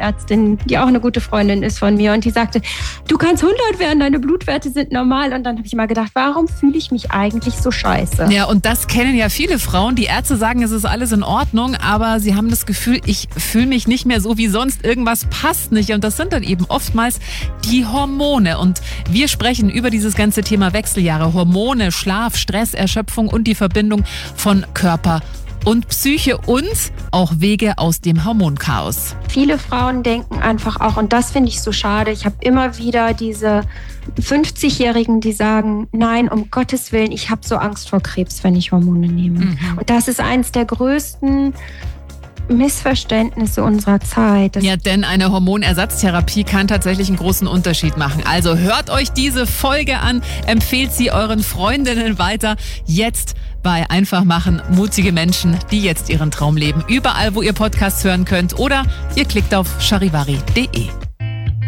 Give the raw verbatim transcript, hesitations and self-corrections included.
Frauenärztin, die auch eine gute Freundin ist von mir. Und die sagte, du kannst hundert werden, deine Blutwerte sind normal. Und dann habe ich mal gedacht, warum fühle ich mich eigentlich so scheiße? Ja, und das kennen ja viele Frauen. Die Ärzte sagen, es ist alles in Ordnung, aber sie haben das Gefühl, ich fühle mich nicht mehr so wie sonst. Irgendwas passt nicht. Und das sind dann eben oftmals die Hormone. Und wir sprechen über dieses ganze Thema Wechseljahre. Hormone, Schlaf, Stress, Erschöpfung und die Verbindung von Körper und Psyche und auch Wege aus dem Hormonchaos. Viele Frauen denken einfach auch, und das finde ich so schade, ich habe immer wieder diese fünfzigjährigen, die sagen, nein, um Gottes Willen, ich habe so Angst vor Krebs, wenn ich Hormone nehme. Mhm. Und das ist eins der größten Missverständnisse unserer Zeit. Ja, denn eine Hormonersatztherapie kann tatsächlich einen großen Unterschied machen. Also hört euch diese Folge an, empfehlt sie euren Freundinnen weiter. Jetzt bei Einfach machen, mutige Menschen, die jetzt ihren Traum leben. Überall, wo ihr Podcasts hören könnt oder ihr klickt auf charivari punkt de.